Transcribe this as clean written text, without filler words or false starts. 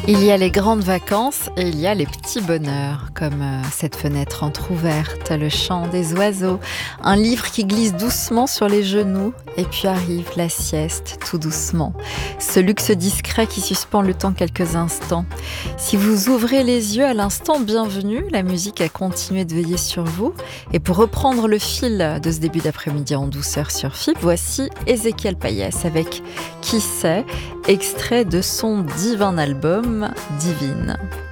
Il y a les grandes vacances et il y a les petits bonheurs, comme cette fenêtre entr'ouverte, le chant des oiseaux, un livre qui glisse doucement sur les genoux, et puis arrive la sieste tout doucement. Ce luxe discret qui suspend le temps quelques instants. Si vous ouvrez les yeux à l'instant, bienvenue, la musique a continué de veiller sur vous. Et pour reprendre le fil de ce début d'après-midi en douceur sur FIP, voici Ezequiel Payès avec Qui sait, extrait de son divin album Divine.